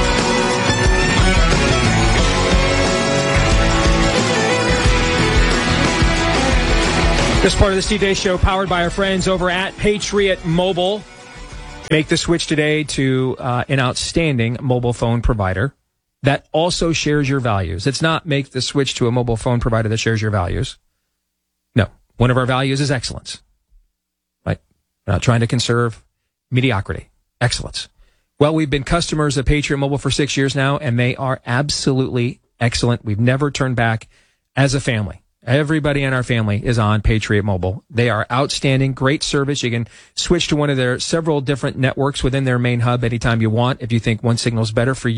This part of the Steve Deace Show, powered by our friends over at Patriot Mobile. Make the switch today to an outstanding mobile phone provider that also shares your values. It's not make the switch to a mobile phone provider that shares your values. No, one of our values is excellence. Right? We're not trying to conserve mediocrity. Excellence. Well, we've been customers of Patriot Mobile for 6 years now, and they are absolutely excellent. We've never turned back as a family. Everybody in our family is on Patriot Mobile. They are outstanding, great service. You can switch to one of their several different networks within their main hub anytime you want if you think one signal is better for you.